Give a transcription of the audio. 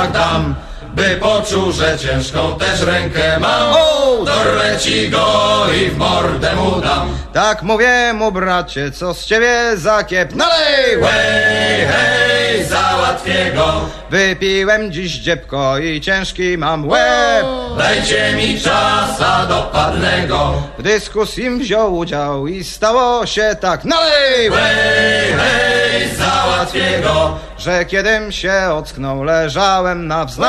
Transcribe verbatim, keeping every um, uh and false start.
dam, by poczuł, że ciężką też rękę mam. O, dorwę ci go i w mordę mu dam. Tak mówię mu, bracie, co z ciebie za kiep? Nalej! Hej, hej, załatwię go. Wypiłem dziś dziebko i ciężki mam łeb. Dajcie mi czasa, dopadnę go. W dyskusji wziął udział i stało się tak. Nalej! Hej, hej, załatwię go. Że kiedym się ocknął, leżałem na wznak.